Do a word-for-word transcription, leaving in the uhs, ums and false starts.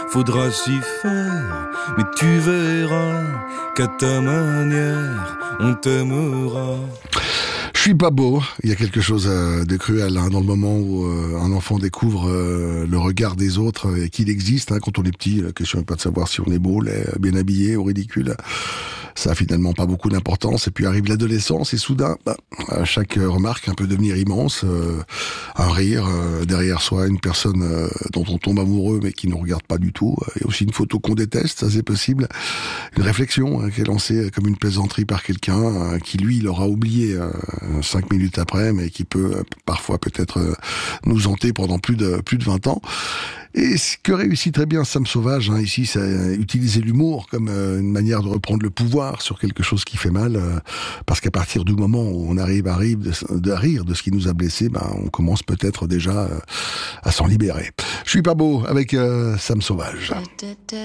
faudra s'y faire, mais tu verras qu'à ta manière, on t'aimera. Je suis pas beau. Il y a quelque chose de cruel hein, dans le moment où euh, un enfant découvre euh, le regard des autres et qu'il existe. Hein, quand on est petit, la question n'est pas de savoir si on est beau, laid, bien habillé ou ridicule. Ça a finalement pas beaucoup d'importance. Et puis arrive l'adolescence et soudain, bah, chaque remarque peut devenir immense. Euh, un rire, euh, derrière soi, une personne euh, dont on tombe amoureux mais qui ne regarde pas du tout. Et aussi une photo qu'on déteste, ça c'est possible. Une réflexion hein, qui est lancée comme une plaisanterie par quelqu'un hein, qui lui l'aura oublié euh, cinq minutes après, mais qui peut euh, parfois peut-être euh, nous hanter pendant plus de plus de vingt ans. Et ce que réussit très bien Sam Sauvage, hein, ici, c'est utiliser l'humour comme euh, une manière de reprendre le pouvoir sur quelque chose qui fait mal, euh, parce qu'à partir du moment où on arrive à rire de, de, rire de ce qui nous a blessés, ben, on commence peut-être déjà euh, à s'en libérer. Je suis pas beau avec euh, Sam Sauvage.